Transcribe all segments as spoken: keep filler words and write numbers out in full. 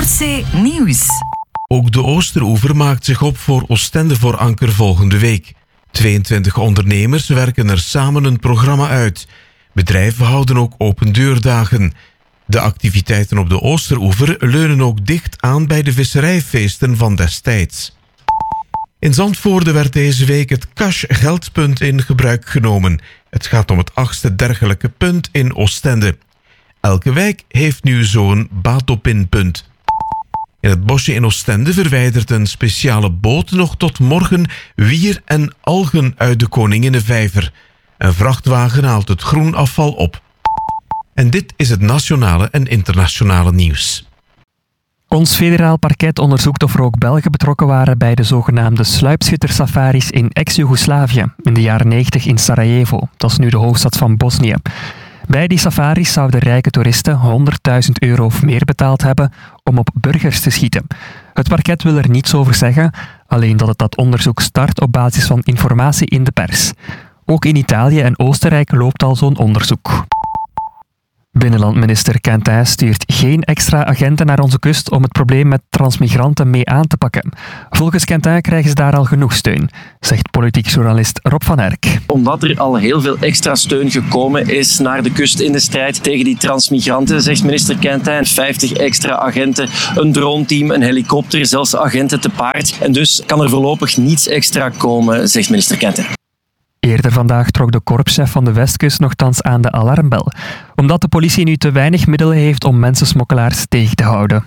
Noordzee Nieuws. Ook de Oosteroever maakt zich op voor Oostende voor Anker volgende week. tweeëntwintig ondernemers werken er samen een programma uit. Bedrijven houden ook open deurdagen. De activiteiten op de Oosteroever leunen ook dicht aan bij de visserijfeesten van destijds. In Zandvoorde werd deze week het cash-geldpunt in gebruik genomen. Het gaat om het achtste dergelijke punt in Oostende. Elke wijk heeft nu zo'n Batopin-punt. In het bosje in Oostende verwijdert een speciale boot nog tot morgen wier en algen uit de Koninginnenvijver. Een vrachtwagen haalt het groenafval op. En dit is het nationale en internationale nieuws. Ons federaal parket onderzoekt of er ook Belgen betrokken waren bij de zogenaamde sluipschuttersafaris in ex-Joegoslavië in de jaren negentig in Sarajevo. Dat is nu de hoofdstad van Bosnië. Bij die safaris zouden rijke toeristen honderdduizend euro of meer betaald hebben om op burgers te schieten. Het parket wil er niets over zeggen, alleen dat het dat onderzoek start op basis van informatie in de pers. Ook in Italië en Oostenrijk loopt al zo'n onderzoek. Binnenlandminister Quentin stuurt geen extra agenten naar onze kust om het probleem met transmigranten mee aan te pakken. Volgens Quentin krijgen ze daar al genoeg steun, zegt politiek journalist Rob van Erck. Omdat er al heel veel extra steun gekomen is naar de kust in de strijd tegen die transmigranten, zegt minister Quentin, vijftig extra agenten, een droneteam, een helikopter, zelfs agenten te paard. En dus kan er voorlopig niets extra komen, zegt minister Quentin. Eerder vandaag trok de korpschef van de Westkust nogthans aan de alarmbel, omdat de politie nu te weinig middelen heeft om mensensmokkelaars tegen te houden.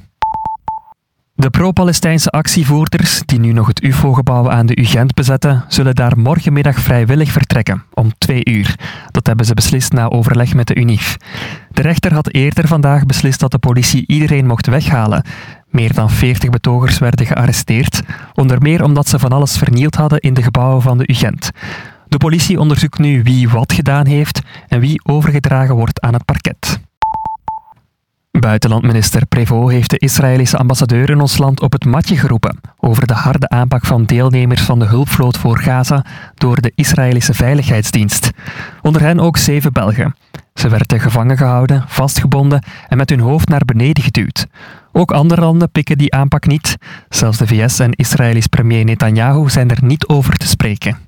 De pro-Palestijnse actievoerders, die nu nog het U F O-gebouw aan de U Gent bezetten, zullen daar morgenmiddag vrijwillig vertrekken, om twee uur. Dat hebben ze beslist na overleg met de U N I F. De rechter had eerder vandaag beslist dat de politie iedereen mocht weghalen. Meer dan veertig betogers werden gearresteerd, onder meer omdat ze van alles vernield hadden in de gebouwen van de U Gent. De politie onderzoekt nu wie wat gedaan heeft en wie overgedragen wordt aan het parket. Buitenlandminister Prévost heeft de Israëlische ambassadeur in ons land op het matje geroepen over de harde aanpak van deelnemers van de hulpvloot voor Gaza door de Israëlische Veiligheidsdienst. Onder hen ook zeven Belgen. Ze werden gevangen gehouden, vastgebonden en met hun hoofd naar beneden geduwd. Ook andere landen pikken die aanpak niet. Zelfs de V S en Israëlisch premier Netanyahu zijn er niet over te spreken.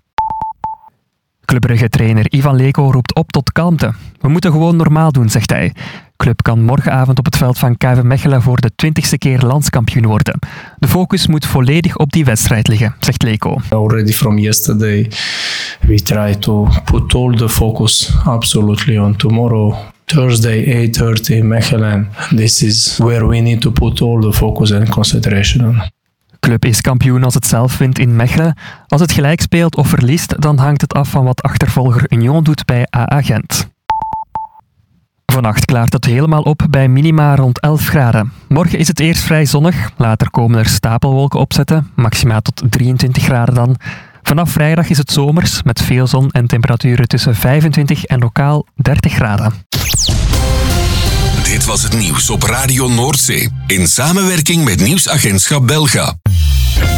Club Brugge-trainer Ivan Leko roept op tot kalmte. We moeten gewoon normaal doen, zegt hij. Club kan morgenavond op het veld van K V Mechelen voor de twintigste keer landskampioen worden. De focus moet volledig op die wedstrijd liggen, zegt Leko. Already from yesterday we try to put all the focus absolutely on tomorrow. Thursday, eight thirty, Mechelen. This is where we need to put all the focus and concentration on. Club is kampioen als het zelf wint in Mechelen. Als het gelijk speelt of verliest, dan hangt het af van wat achtervolger Union doet bij A A Gent. Vannacht klaart het helemaal op bij minima rond elf graden. Morgen is het eerst vrij zonnig, later komen er stapelwolken opzetten, maxima tot drieëntwintig graden dan. Vanaf vrijdag is het zomers, met veel zon en temperaturen tussen vijfentwintig en lokaal dertig graden. Dit was het nieuws op Radio Noordzee, in samenwerking met Nieuwsagentschap Belga.